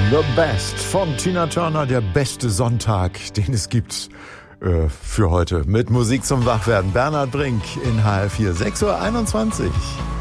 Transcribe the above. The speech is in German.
The Best von Tina Turner, der beste Sonntag, den es gibt für heute. Mit Musik zum Wachwerden. Bernhard Brink in HR4, 6:21 Uhr.